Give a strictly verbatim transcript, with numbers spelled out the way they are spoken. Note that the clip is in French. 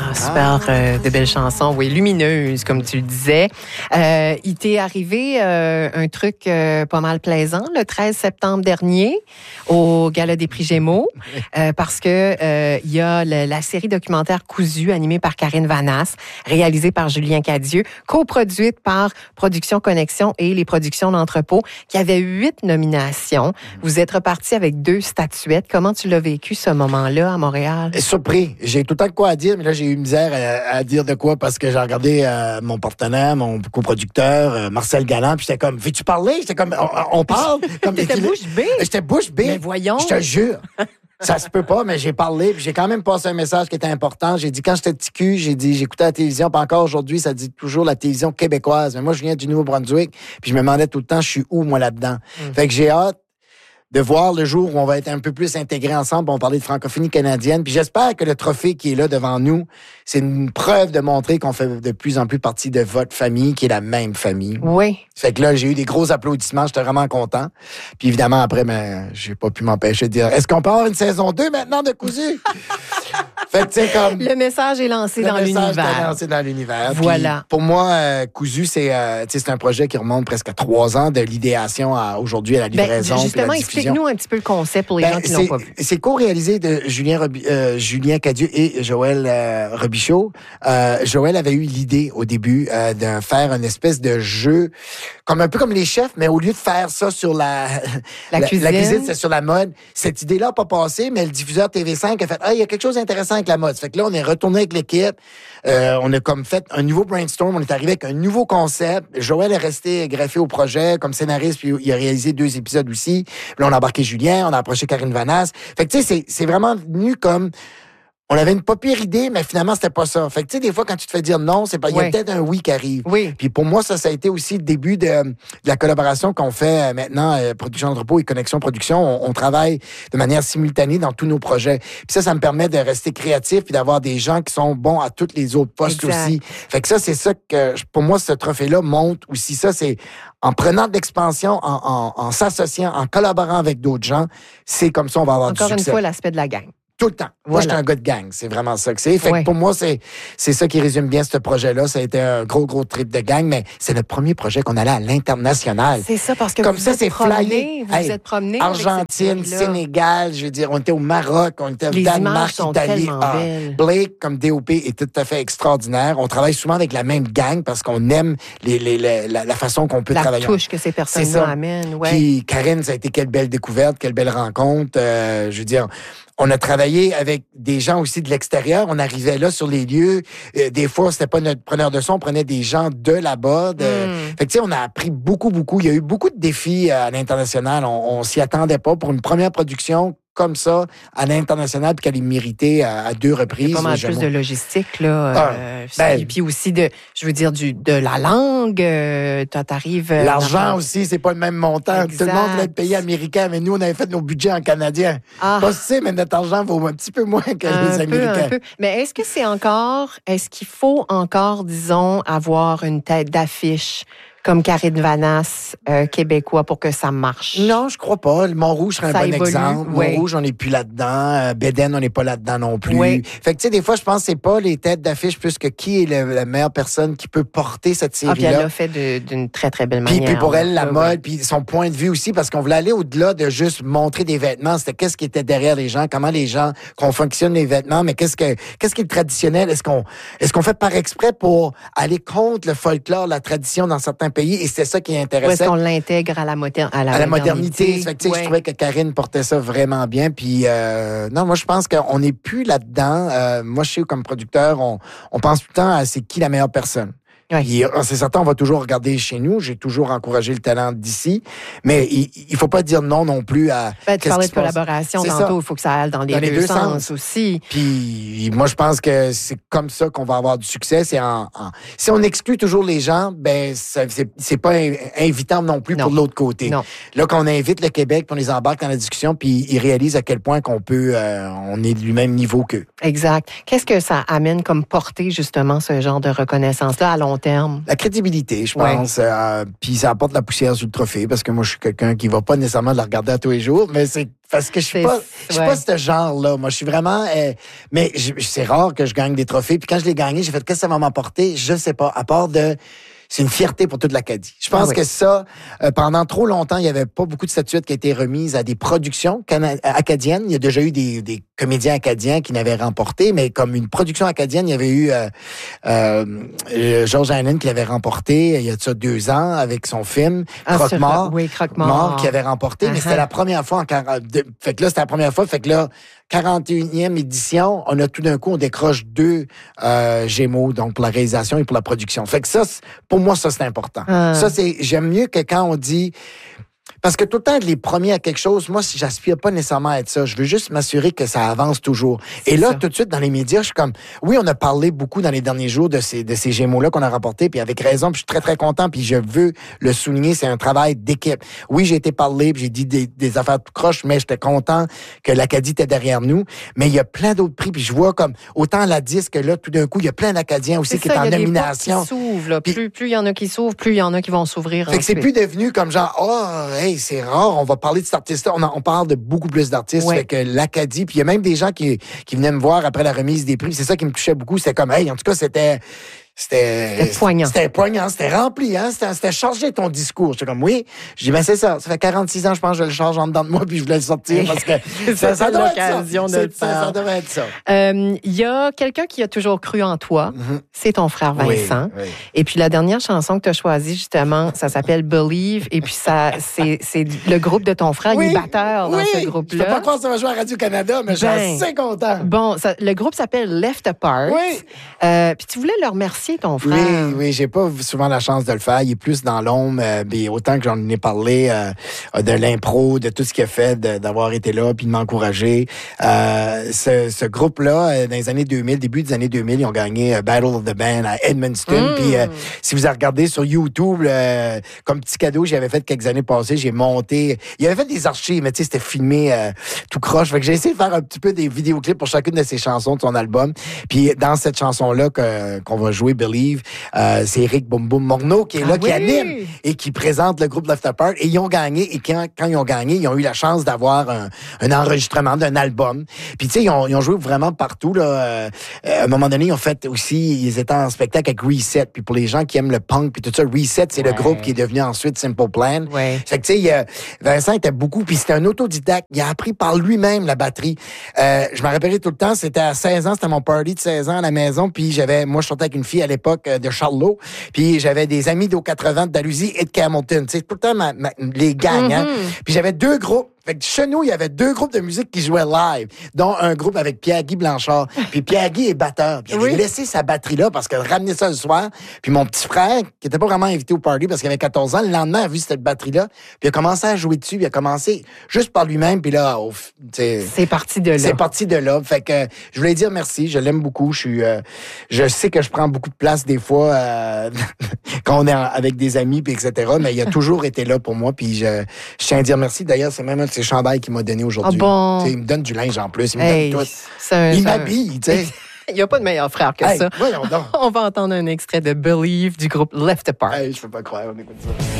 Ah, super, ah. Euh, de belles chansons, oui, lumineuses, comme tu le disais. Euh, il t'est arrivé euh, un truc euh, pas mal plaisant le treize septembre dernier au Gala des Prix Gémeaux, euh, parce que euh, il y a le, la série documentaire Cousu, animée par Karine Vanasse, réalisée par Julien Cadieux, coproduite par Production Connexion et les Productions d'Entrepôt, qui avait huit nominations. Vous êtes reparti avec deux statuettes. Comment tu l'as vécu, ce moment-là, à Montréal? Surpris. J'ai tout le temps de quoi à dire, mais là, j'ai eu misère à, à dire de quoi parce que j'ai regardé euh, mon partenaire, mon coproducteur, euh, Marcel Galland, puis j'étais comme, veux-tu parler? J'étais comme, on, on parle? T'étais bouche bée. J'étais bouche bée. Mais voyons. Je te jure. Ça se peut pas, mais j'ai parlé, puis j'ai quand même passé un message qui était important. J'ai dit, quand j'étais petit cul, j'ai dit, j'écoutais la télévision, puis encore aujourd'hui, ça dit toujours la télévision québécoise. Mais moi, je viens du Nouveau-Brunswick, puis je me demandais tout le temps, je suis où, moi, là-dedans? Mm. Fait que j'ai hâte de voir le jour où on va être un peu plus intégrés ensemble. On va parler de francophonie canadienne. Puis j'espère que le trophée qui est là devant nous, c'est une preuve de montrer qu'on fait de plus en plus partie de votre famille, qui est la même famille. Oui. Fait que là, j'ai eu des gros applaudissements. J'étais vraiment content. Puis évidemment, après, ben, j'ai pas pu m'empêcher de dire, est-ce qu'on peut avoir une saison deux maintenant de Cousu? Fait que, tu sais, comme. Le message est lancé dans l'univers. Le message est lancé dans l'univers. Voilà. Puis, pour moi, euh, Cousu, c'est, euh, tu sais, c'est un projet qui remonte presque à trois ans, de l'idéation à aujourd'hui à la livraison. Ben, justement, puis la explique-nous un petit peu le concept pour les ben, gens qui l'ont pas vu. C'est co-réalisé de Julien, Robi- euh, Julien Cadieux et Joël euh, Robichaud. Euh, Joël avait eu l'idée au début euh, de faire une espèce de jeu, comme un peu comme les chefs, mais au lieu de faire ça sur la, la, la cuisine, la cuisine c'est sur la mode. Cette idée-là n'a pas passé, mais le diffuseur T V cinq a fait, ah, il y a quelque chose d'intéressant avec la mode. Fait que là, on est retourné avec l'équipe. Euh, on a comme fait un nouveau brainstorm. On est arrivé avec un nouveau concept. Joël est resté greffé au projet comme scénariste, puis il a réalisé deux épisodes aussi. Puis là, on a embarqué Julien, on a approché Karine Vanasse. Fait que tu sais, c'est, c'est vraiment venu comme... On avait une pas pire idée, mais finalement, c'était pas ça. Fait que, tu sais, des fois, quand tu te fais dire non, c'est pas, il y a oui. peut-être un oui qui arrive. Oui. Puis pour moi, ça, ça a été aussi le début de, de la collaboration qu'on fait euh, maintenant, euh, Production d'Entrepôt et Connexion Production. On, on travaille de manière simultanée dans tous nos projets. Puis ça, ça me permet de rester créatif puis d'avoir des gens qui sont bons à tous les autres postes exact. Aussi. Fait que ça, c'est ça que, pour moi, ce trophée-là montre aussi ça. C'est en prenant de l'expansion, en, en, en s'associant, en collaborant avec d'autres gens, c'est comme ça on va avoir Encore du succès. Encore une fois, l'aspect de la gang. Tout le temps. Moi, voilà. J'étais un gars de gang. C'est vraiment ça que c'est. Fait ouais. que pour moi, c'est, c'est ça qui résume bien ce projet-là. Ça a été un gros, gros trip de gang, mais c'est le premier projet qu'on allait à l'international. C'est ça, parce que Comme vous ça, êtes c'est promené, flyé. vous hey, êtes promené. Argentine, Sénégal, je veux dire, on était au Maroc, on était au Les Danemark, Italie. Ah, Blake, comme D O P, est tout à fait extraordinaire. On travaille souvent avec la même gang parce qu'on aime les, les, les, la, la façon qu'on peut la travailler. La touche que ces personnes-là amènent. Ouais. Puis Karine, ça a été quelle belle découverte, quelle belle rencontre. Euh, je veux dire... On a travaillé avec des gens aussi de l'extérieur. On arrivait là sur les lieux. Euh, des fois, c'était pas notre preneur de son. On prenait des gens de là-bas. De... Mm. Fait que, tu sais, on a appris beaucoup, beaucoup. Il y a eu beaucoup de défis à l'international. On, on s'y attendait pas pour une première production comme ça à l'international puis qu'elle est méritée à, à deux reprises. Il y a pas mal plus de logistique, là. Ah, euh, ben, puis, puis aussi, de, je veux dire, du, de la langue. Euh, t'arrives... Euh, L'argent aussi, c'est pas le même montant. Exact. Tout le monde voulait être payé américain, mais nous, on avait fait nos budgets en canadien. Ah. Pas si, mais notre argent vaut un petit peu moins que un les peu, Américains. Un peu. Mais est-ce que c'est encore... Est-ce qu'il faut encore, disons, avoir une tête d'affiche comme Karine Vanasse, euh, québécois, pour que ça marche? Non, je crois pas. Le Montrouge serait un ça bon évolue, exemple. Oui. Montrouge, on n'est plus là-dedans. Euh, Bédène, on n'est pas là-dedans non plus. Oui. Fait que, tu sais, des fois, je pense que c'est pas les têtes d'affiche plus que qui est le, la meilleure personne qui peut porter cette série-là. Ah, puis elle l'a fait de, d'une très, très belle manière. Puis, puis pour elle, la oui, mode, oui. puis son point de vue aussi, parce qu'on voulait aller au-delà de juste montrer des vêtements. C'était qu'est-ce qui était derrière les gens, comment les gens, qu'on fonctionne les vêtements, mais qu'est-ce que, qu'est-ce qui est traditionnel? Est-ce qu'on, est-ce qu'on fait par exprès pour aller contre le folklore, la tradition dans certains pays? Et c'est ça qui est intéressant. Ou est-ce qu'on l'intègre à la, moder- à la, à la modernité? modernité. Fait que, ouais. Je trouvais que Karine portait ça vraiment bien. Puis, euh, non, moi, je pense qu'on n'est plus là-dedans. Euh, moi, je sais, comme producteur, on, on pense tout le temps à c'est qui la meilleure personne. Oui. Puis, c'est certain, on va toujours regarder chez nous. J'ai toujours encouragé le talent d'ici. Mais il ne faut pas dire non non plus à... Ben, tu parlais de collaboration tantôt. Il faut que ça aille dans les, dans deux, les deux sens, sens aussi. Puis moi, je pense que c'est comme ça qu'on va avoir du succès. C'est en, en... Si on exclut toujours les gens, ben ça, c'est, c'est pas invitant non plus non. pour l'autre côté. Non. Là, qu'on invite le Québec, puis on les embarque dans la discussion, puis ils réalisent à quel point qu'on peut... Euh, on est du même niveau qu'eux. Exact. Qu'est-ce que ça amène comme portée, justement, ce genre de reconnaissance-là à long terme? La crédibilité, je Ouais. pense. Euh, puis ça apporte la poussière sur le trophée parce que moi, je suis quelqu'un qui va pas nécessairement le regarder à tous les jours, mais c'est parce que je suis C'est- pas, je suis ouais. pas ce genre-là. Moi, je suis vraiment, euh, mais je- c'est rare que je gagne des trophées. Puis quand je l'ai gagné, j'ai fait qu'est-ce que ça va m'apporter? Je sais pas. À part de, c'est une fierté pour toute l'Acadie. Je pense Ah oui. que ça, euh, pendant trop longtemps, il y avait pas beaucoup de statuettes qui étaient remises à des productions cana- acadiennes. Il y a déjà eu des, des comédiens acadiens qui n'avaient remporté, mais comme une production acadienne, il y avait eu euh, euh, euh, George Hannon qui l'avait remporté il y a de ça deux ans avec son film Ah, sur- Croque-mort. oui, Croque-mort. Mort qui avait remporté, mais Uh-huh. c'était la première fois en quarante de- fait que là, c'était la première fois. Fait que là, quarante et unième édition, on a tout d'un coup, on décroche deux euh, Gémeaux, donc pour la réalisation et pour la production. Fait que ça, c'est- pour moi, ça, c'est important. Ah. Ça, c'est, j'aime mieux que quand on dit, parce que tout le temps, être les premiers à quelque chose, moi, si j'aspire pas nécessairement à être ça, je veux juste m'assurer que ça avance toujours. Et là, ça. tout de suite, dans les médias, je suis comme, oui, on a parlé beaucoup dans les derniers jours de ces, de ces Gémeaux-là qu'on a remportés, puis avec raison, puis je suis très, très content, puis je veux le souligner, c'est un travail d'équipe. Oui, j'ai été parlé, puis j'ai dit des, des affaires tout croches, mais j'étais content que l'Acadie était derrière nous. Mais il y a plein d'autres prix, puis je vois comme, autant la disque, là, tout d'un coup, il y a plein d'Acadiens aussi C'est qui ça, est en il y a des nomination. portes qui s'ouvrent, là. Puis- Plus plus il y en a qui s'ouvrent, plus il y en a qui vont s'ouvrir Fait que c'est ensuite. plus devenu comme genre, oh, hey, c'est rare, on va parler de cet artiste-là. On, en- on parle de beaucoup plus d'artistes. Ouais. Fait que l'Acadie, puis il y a même des gens qui, qui venaient me voir après la remise des prix. C'est ça qui me touchait beaucoup. C'était comme, hey, en tout cas, c'était. C'était C'était poignant. C'était poignant, c'était rempli, hein? C'était, c'était chargé ton discours. J'étais comme, oui. Je dis, ben c'est ça. Ça fait quarante-six ans, je pense, que je le charge en dedans de moi, puis je voulais le sortir parce que ça, ça C'était devrait être ça. l'occasion de C'est- le ça, faire. ça devrait être ça. Euh, Il y a quelqu'un qui a toujours cru en toi. Mhm. C'est ton frère Vincent. Oui, oui. Et puis la dernière chanson que tu as choisie, justement, ça s'appelle Believe. Et puis ça, c'est, c'est le groupe de ton frère. Il est batteur dans oui. ce Je peux pas groupe-là. croire que ça va jouer à Radio-Canada, mais je Ben. suis assez content. Bon, ça- le groupe s'appelle Left Apart. Oui. Euh, puis tu voulais le remercier, ton frère. Oui, oui, j'ai pas souvent la chance de le faire. Il est plus dans l'ombre. Euh, puis autant que j'en ai parlé euh, de l'impro, de tout ce qu'il a fait, de- d'avoir été là, puis de m'encourager. Euh, ce ce groupe-là, euh, dans les années deux mille, début des années deux mille, ils ont gagné euh, Battle of the Band à Edmundston. Mm. Puis euh, si vous avez regardé sur YouTube, euh, comme petit cadeau, j'avais fait quelques années passées, j'ai monté. Il avait fait des archives, mais tu sais, c'était filmé euh, tout croche. Fait que j'ai essayé de faire un petit peu des vidéoclips pour chacune de ses chansons de son album. Puis dans cette chanson-là que- qu'on va jouer, Believe, euh, c'est Eric Boum Boum Morneau qui est là, Ah qui oui! anime et qui présente le groupe Left Apart. Et ils ont gagné. Et quand, quand ils ont gagné, ils ont eu la chance d'avoir un, un enregistrement d'un album. Puis tu sais, ils ont, ils ont joué vraiment partout. Là. Euh, à un moment donné, ils ont fait aussi, ils étaient en spectacle avec Reset. Puis pour les gens qui aiment le punk, puis tout ça, Reset, c'est le Ouais. groupe qui est devenu ensuite Simple Plan. Ouais. Fait que, tu sais, il y a- Vincent était beaucoup, puis c'était un autodidacte. Il a appris par lui-même la batterie. Euh, je me rappelais tout le temps, c'était à seize ans, c'était mon party de seize ans à la maison, puis j'avais, moi, je sortais avec une fille à l'époque euh, de Charlot, puis j'avais des amis d'O quatre-vingts, de Dalhousie et de Hamilton. Tu sais, tout le temps, ma- ma- les gangs, hein. Mm-hmm. Puis j'avais deux groupes. Fait que chez nous, il y avait deux groupes de musique qui jouaient live, dont un groupe avec Pierre-Guy Blanchard. Puis Pierre-Guy est batteur. Puis il avait Oui. laissé sa batterie là parce que ramener ça le soir. Puis mon petit frère, qui était pas vraiment invité au party parce qu'il avait quatorze ans, le lendemain a vu cette batterie-là. Puis il a commencé à jouer dessus. Puis il a commencé juste par lui-même. Puis là, au f- tu sais, C'est parti de là. c'est parti de là. Fait que euh, je voulais dire merci. Je l'aime beaucoup. Je suis, euh, je sais que je prends beaucoup de place des fois euh, quand on est en- avec des amis, puis et cetera. Mais il a toujours été là pour moi. Puis je, je tiens à dire merci. D'ailleurs, c'est même un de ses chandails qu'il m'a donné aujourd'hui. Ah bon? Tu sais, il me donne du linge en plus. Il me Hey, donne tout. c'est un- Il c'est un- m'habille, tu sais. Il n'y a pas de meilleur frère que Hey, ça. voyons donc. On va entendre un extrait de Believe du groupe Left Apart. Hey, je peux pas croire. On écoute ça.